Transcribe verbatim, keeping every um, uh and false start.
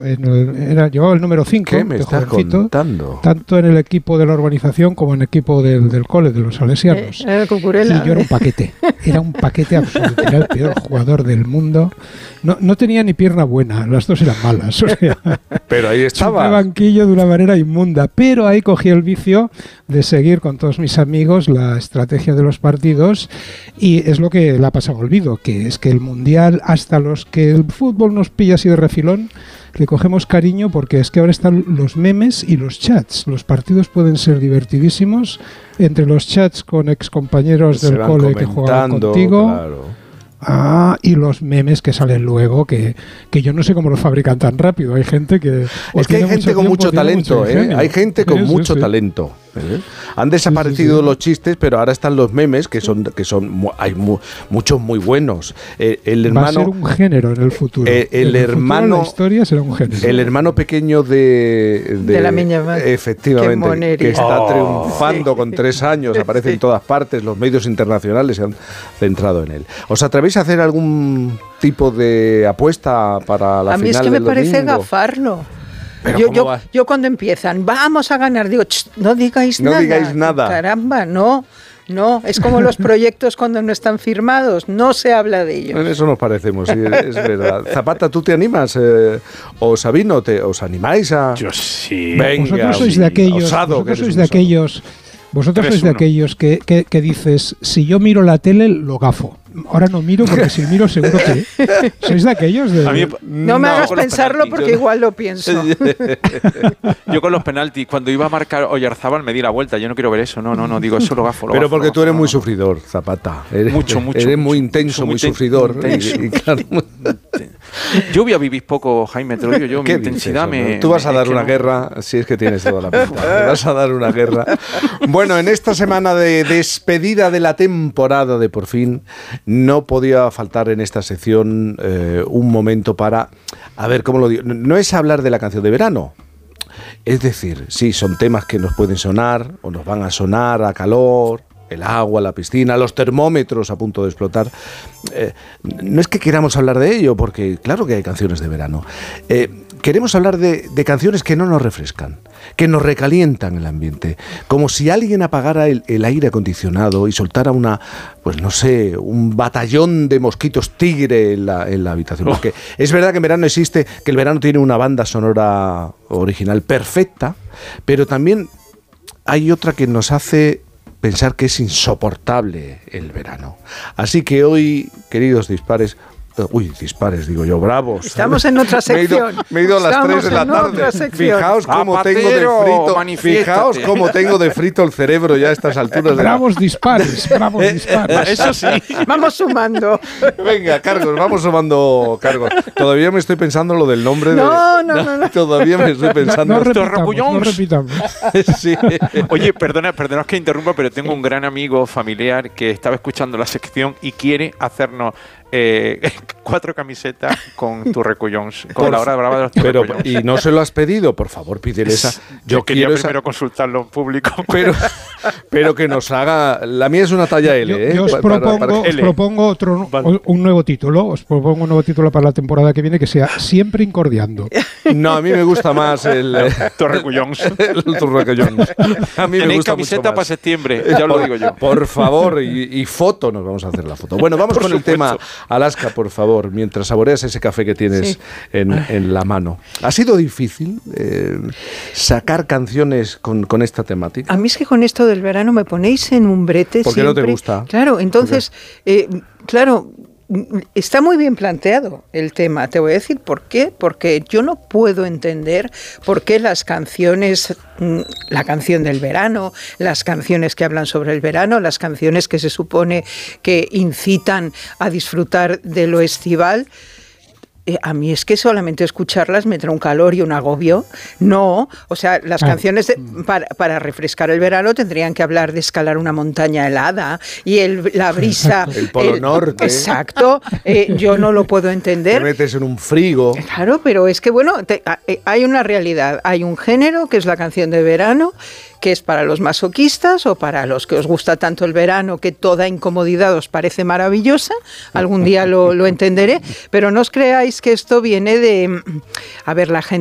En el, era, llevaba el número cinco. ¿Qué me estás contando? Tanto en el equipo de la urbanización como en el equipo del, del cole, de los salesianos. Eh, el Cucurella. Y yo era un paquete. Era un paquete absoluto. Era el peor jugador del mundo. No, no tenía ni pierna buena. Las dos eran malas. O sea, pero ahí estaba. Chupé banquillo de una manera inmunda. Pero ahí cogí el vicio de seguir con todos mis amigos la estrategia de los partidos. Y es lo que le ha pasado olvido, que es que el Mundial, hasta los que el fútbol nos pilla así de refilón, le cogemos cariño porque es que ahora están los memes y los chats. Los partidos pueden ser divertidísimos entre los chats con excompañeros del cole que juegan contigo. Claro. Ah, y los memes que salen luego, que, que yo no sé cómo los fabrican tan rápido. Hay gente que... Es que hay gente con mucho talento, ¿eh? Hay gente con mucho talento. ¿Eh? Han desaparecido sí, sí, sí. los chistes, pero ahora están los memes, que son, que son hay mu, muchos muy buenos. Eh, el hermano, va a ser un género en el futuro. Eh, el en el hermano, futuro la historia será un género. El hermano pequeño de... De, de la Miña Mar. Efectivamente, que está oh, triunfando sí. con tres años, aparece sí. en todas partes, los medios internacionales se han centrado en él. ¿Os atrevéis a hacer algún tipo de apuesta para la final del domingo? A mí es que me parece gafarlo. Yo, yo, yo cuando empiezan, vamos a ganar, digo, no digáis no nada. No digáis nada. Caramba, no, no. Es como los proyectos cuando no están firmados, no se habla de ellos. En eso nos parecemos, sí, es verdad. Zapata, ¿tú te animas? Eh, ¿O Sabino, te, os animáis a...? Yo sí. Venga, vosotros sois de aquellos... Osado, vosotros sois un de aquellos... Vosotros sois de aquellos que, que, que dices, si yo miro la tele, lo gafo. Ahora no miro porque si miro seguro que... ¿Sois de aquellos? De, a mí, no me no, hagas pensarlo porque yo, igual lo pienso. Yo con los penaltis, cuando iba a marcar Oyarzábal me di la vuelta. Yo no quiero ver eso. No, no, no, digo, eso lo gafo. Lo Pero gafo, porque lo tú gafo, eres no, muy no. sufridor, Zapata. Eres, mucho, mucho. Eres mucho, muy intenso, muy, muy sufridor. Intenso. Y, y claro, yo voy a vivir poco, Jaime, te lo digo yo. Mi intensidad me... Tú vas a dar me, una no. guerra, si es que tienes toda la pinta. Me vas a dar una guerra. Bueno, en esta semana de despedida de la temporada de Por Fin, no podía faltar en esta sección eh, un momento para, a ver, ¿cómo lo digo? No es hablar de la canción de verano. Es decir, sí, son temas que nos pueden sonar o nos van a sonar a calor, el agua, la piscina, los termómetros a punto de explotar. Eh, no es que queramos hablar de ello, porque claro que hay canciones de verano. Eh, queremos hablar de, de canciones que no nos refrescan, que nos recalientan el ambiente, como si alguien apagara el, el aire acondicionado y soltara una, pues no sé, un batallón de mosquitos tigre en la, en la habitación. Porque oh. es verdad que en verano existe, que el verano tiene una banda sonora original perfecta, pero también hay otra que nos hace pensar que es insoportable el verano. Así que hoy, queridos dispares, uy, dispares, digo yo, bravos. Estamos en otra sección. Me he ido, me he ido a las tres de la tarde. Fijaos cómo Zapatero, tengo de frito. Fijaos cómo tengo de frito el cerebro ya a estas alturas. De bravos la... dispares, bravos dispares. Eso sí. Vamos sumando. Venga, cargos, vamos sumando cargos. Todavía me estoy pensando lo del nombre no, de... No, no, no. Todavía me estoy pensando... No, no repitamos, no repitamos. Sí. Oye, perdona, perdona que interrumpa, pero tengo un gran amigo familiar que estaba escuchando la sección y quiere hacernos... Eh, cuatro camisetas con tu recullons, con por la hora brava de los pero y no se lo has pedido, por favor, pídele esa. Yo, Yo quería quiero primero esa, consultarlo en público, pero pero que nos haga. La mía es una talla L. Yo, ¿eh? yo os, para, propongo, para, para os propongo otro vale. un nuevo título. Os propongo un nuevo título para la temporada que viene que sea Siempre Incordiando. No, a mí me gusta más el tu recullons. El tu recullons. A mí me gusta camiseta mucho más. Para septiembre, ya lo digo yo. Por favor, y, y foto, nos vamos a hacer la foto. Bueno, vamos por con supuesto. El tema Alaska, por favor. Favor, mientras saboreas ese café que tienes sí. en, en la mano. ¿Ha sido difícil eh, sacar canciones con, con esta temática? A mí es que con esto del verano me ponéis en un brete. ¿Por qué siempre. no te gusta? Claro, entonces, eh, claro, está muy bien planteado el tema. Te voy a decir por qué. Porque yo no puedo entender por qué las canciones, la canción del verano, las canciones que hablan sobre el verano, las canciones que se supone que incitan a disfrutar de lo estival, Eh, a mí es que solamente escucharlas me trae un calor y un agobio. No, o sea, las ah. canciones de, para, para refrescar el verano tendrían que hablar de escalar una montaña helada y el, la brisa... el Polo el, Norte. Exacto, eh, yo no lo puedo entender. Te metes en un frigo. Claro, pero es que bueno, te, hay una realidad, hay un género que es la canción de verano que es para los masoquistas o para los que os gusta tanto el verano que toda incomodidad os parece maravillosa. Algún día lo, lo entenderé, pero no os creáis que esto viene de... A ver, la gente